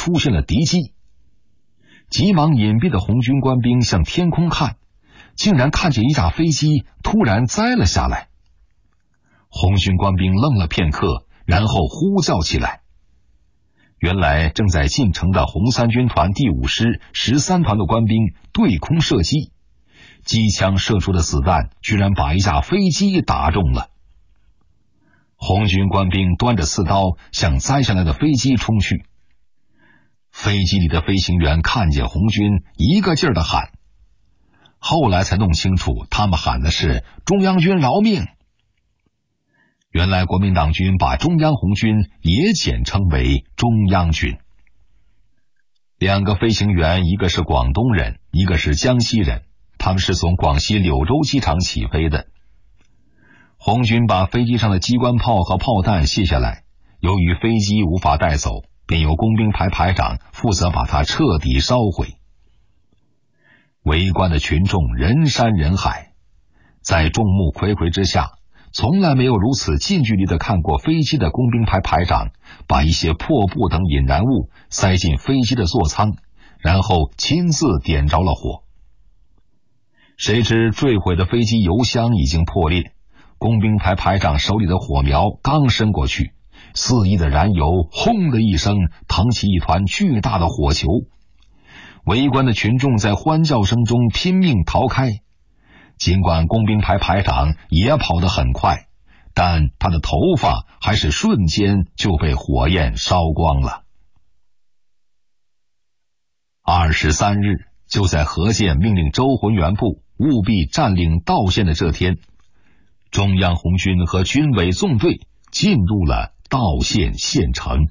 出现了敌机。急忙隐蔽的红军官兵向天空看，竟然看见一架飞机突然栽了下来。红军官兵愣了片刻，然后呼叫起来。原来正在进城的红三军团第5师13团的官兵对空射击，机枪射出的子弹居然把一架飞机打中了。红军官兵端着刺刀向栽下来的飞机冲去。飞机里的飞行员看见红军，一个劲儿地喊，后来才弄清楚他们喊的是中央军饶命。原来国民党军把中央红军也简称为中央军。2个飞行员，一个是广东人，一个是江西人，他们是从广西柳州机场起飞的。红军把飞机上的机关炮和炮弹卸下来，由于飞机无法带走，便由工兵排排长负责把它彻底烧毁。围观的群众人山人海，在众目睽睽之下，从来没有如此近距离地看过飞机的工兵排排长把一些破布等引燃物塞进飞机的座舱，然后亲自点着了火。谁知坠毁的飞机油箱已经破裂，工兵排排长手里的火苗刚伸过去，肆意的燃油轰的一声腾起一团巨大的火球。围观的群众在欢叫声中拼命逃开，尽管工兵排排长也跑得很快，但他的头发还是瞬间就被火焰烧光了。23日，就在何键命令周浑元部务必占领道县的这天，中央红军和军委纵队进入了道县县城。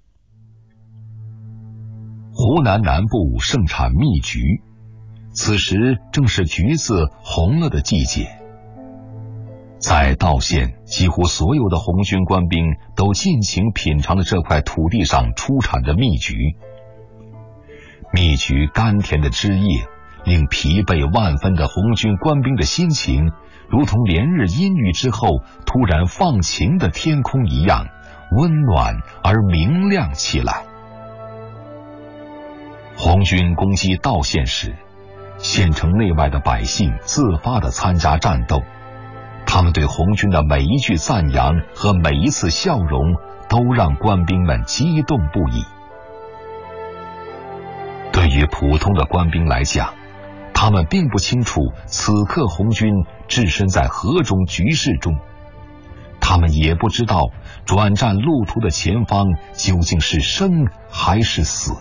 湖南南部盛产蜜橘，此时正是橘子红了的季节。在道县，几乎所有的红军官兵都尽情品尝了这块土地上出产的蜜橘。蜜橘甘甜的汁液，令疲惫万分的红军官兵的心情，如同连日阴雨之后突然放晴的天空一样，温暖而明亮起来。红军攻击道县时，县城内外的百姓自发地参加战斗，他们对红军的每一句赞扬和每一次笑容，都让官兵们激动不已。对于普通的官兵来讲，他们并不清楚此刻红军置身在何种局势中，他们也不知道转战路途的前方究竟是生还是死。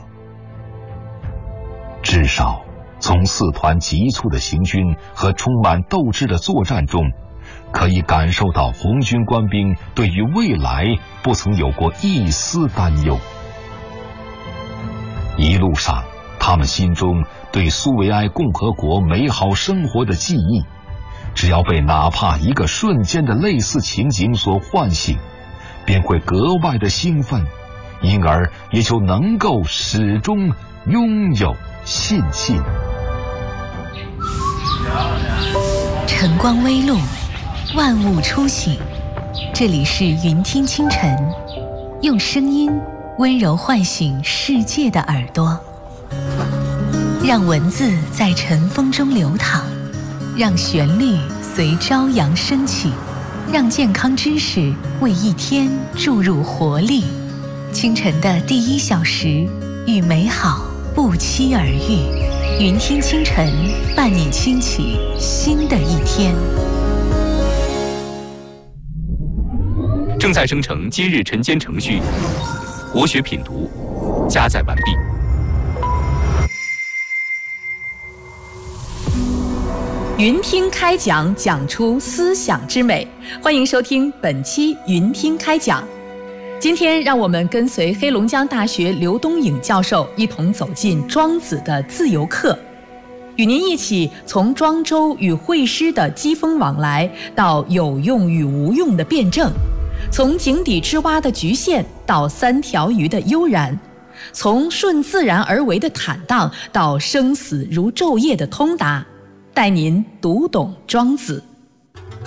至少从4团急促的行军和充满斗志的作战中，可以感受到红军官兵对于未来不曾有过一丝担忧。一路上，他们心中对苏维埃共和国美好生活的记忆，只要被哪怕一个瞬间的类似情景所唤醒，便会格外的兴奋，因而也就能够始终拥有信心。 晨光微露，万物初醒。这里是云听清晨，用声音温柔唤醒世界的耳朵，让文字在晨风中流淌，让旋律随朝阳升起，让健康知识为一天注入活力。清晨的第1小时，与美好不期而遇。云听清晨，伴你轻启新的一天。 正在生成今日晨间程序，国学品读加载完毕。 云听开讲，讲出思想之美。欢迎收听本期云听开讲。今天让我们跟随黑龙江大学刘东颖教授一同走进庄子的自由课，与您一起从庄周与会师的机锋往来，到有用与无用的辩证，从井底之蛙的局限到3条鱼的悠然，从顺自然而为的坦荡到生死如昼夜的通达，带您读懂庄子。